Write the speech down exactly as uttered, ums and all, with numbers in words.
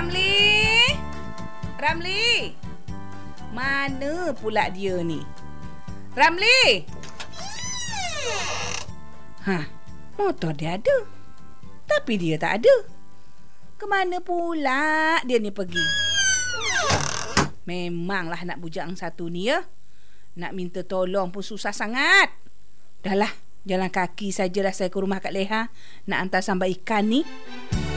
Ramli! Ramli! Mana pula dia ni? Ramli! Hah, motor dia ada. Tapi dia tak ada. Kemana pula dia ni pergi? Memanglah nak bujang satu ni ya. Nak minta tolong pun susah sangat. Dahlah, jalan kaki sajalah saya ke rumah Kak Leha nak hantar sambal ikan ni.